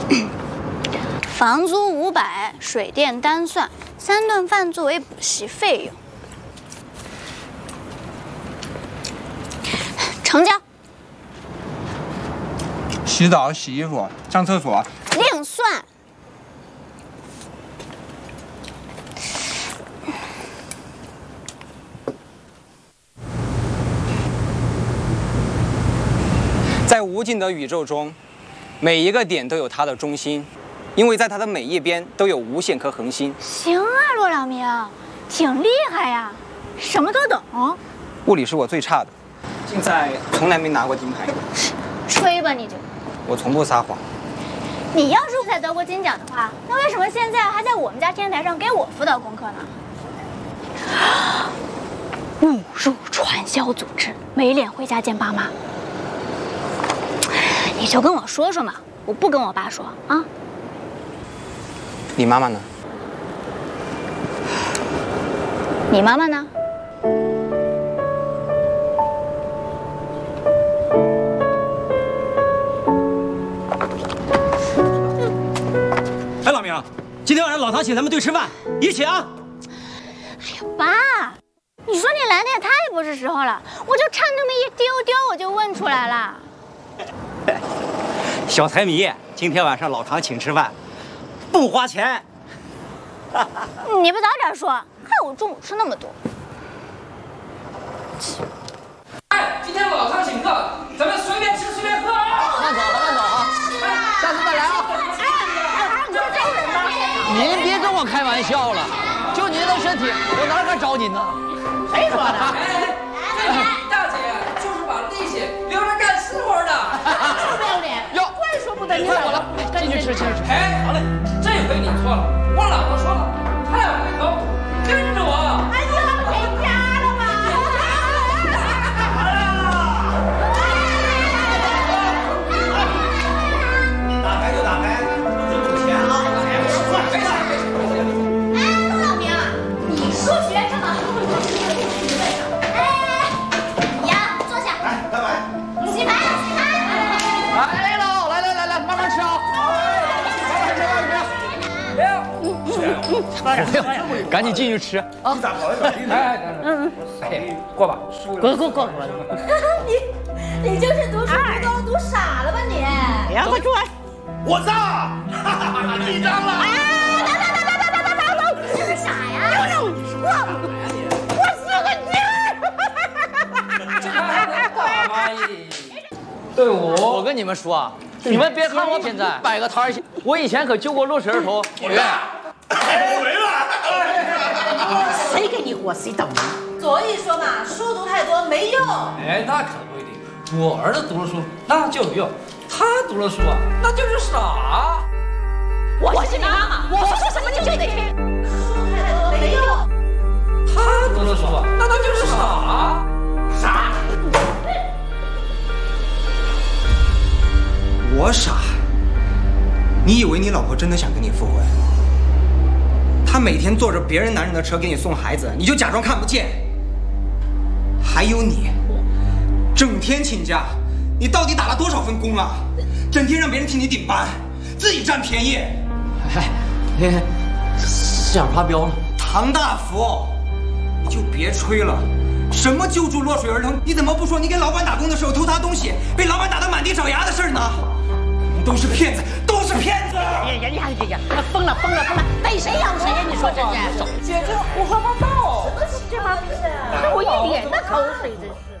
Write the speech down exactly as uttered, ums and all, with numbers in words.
房租五百，水电单算，三顿饭作为补习费用，成交。 洗澡、洗衣服、上厕所， 另算。 在无尽的宇宙中，每一个点都有它的中心，因为在它的每一边都有无限颗恒星。 行啊，骆两明，挺厉害呀，什么都懂。 物理是我最差的，竞赛从来没拿过金牌。 吹吧你就！ 我从不撒谎。 你要是才得过金奖的话，那为什么现在还在我们家天台上给我辅导功课呢？误入传销组织，没脸回家见爸妈。你就跟我说说嘛，我不跟我爸说啊。 你妈妈呢？ 你妈妈呢？ 哎，老明，今天晚上老唐请咱们队吃饭，一起啊！ 哎呀，爸，你说你来的也太不是时候了，我就差那么一丢丢，我就问出来了。 小财迷，今天晚上老唐请吃饭，不花钱。 你不早点说，害我中午吃那么多。 哎，今天老唐请客，咱们随便吃随便喝啊！ 慢走啊，慢走啊，下次再来啊！ 哎，你是招人吗？ 您别跟我开玩笑了，就您的身体，我哪敢招您呢？ 谁说的？哎，这李大姐就是把利息留着干私活的。 臭不要脸！ 哟， 怪说不得你快我了，进去吃，进去吃。 哎，好嘞，这回你错了，我老婆说了，她要回头跟着我。 哎呀，回家了吗？ 打牌就打牌，就赌钱啊！哎，没事没事没事。 哎，陆老明，你数学这么好，哎，你呀，坐下。 来，干嘛？ 洗牌了，洗牌。 来喽，来来来来，慢慢吃啊！慢慢吃，慢慢吃。赶紧进去吃啊！ 咋跑来找你？ 哎，嗯嗯，哎，过吧， 过过过过。你你就是读书不高，读傻了吧你？ 哎呀，快出来！ 我上，哈哈哈！一张了。 哎，等等等等等等等等，你是傻呀？我我是个鸡。 这还能打吗？队伍， 我跟你们说啊，你们别看我现在摆个摊儿，我以前可救过落水儿童。 谁给你活谁倒霉。所以说嘛，书读太多没用。 哎，那可不一定。我儿子读了书，那就有用；他读了书啊，那就是傻。 我是你妈妈，我说什么你就得听。书太多没用。 他读了书啊，那他就是傻。 傻。 我傻？你以为你老婆真的想跟你复婚？她每天坐着别人男人的车给你送孩子，你就假装看不见。还有你，整天请假，你到底打了多少份工啊？整天让别人替你顶班，自己占便宜。 哎，你思想发飙了。 唐大福，你就别吹了。什么救助落水儿童？你怎么不说你给老板打工的时候偷他东西，被老板打得满地找牙的事儿呢？都是骗子，都是骗子！ 哎呀呀呀呀！疯了疯了疯了！逮谁养谁呀？你说这是？ 姐，这胡说八道！ 什么这妈不是？看我一脸的口水，真是。